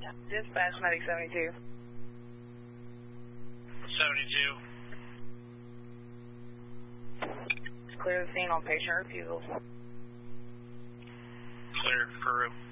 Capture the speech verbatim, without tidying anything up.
Dispatch Medic seventy-two. seventy-two. Clear the scene on patient refusal. Clear, Peru.